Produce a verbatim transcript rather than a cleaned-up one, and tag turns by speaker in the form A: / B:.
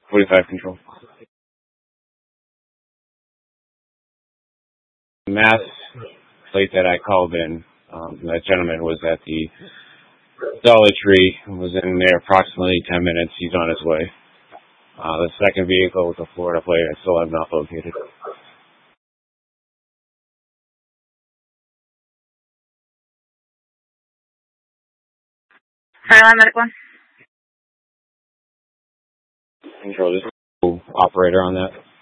A: forty-five control. Mass plate that I called in, um, that gentleman was at the Dollar Tree, was in there approximately ten minutes. He's on his way. Uh, the second vehicle was a Florida plate. I still have not located.
B: Highline Medical.
A: Control this operator on that.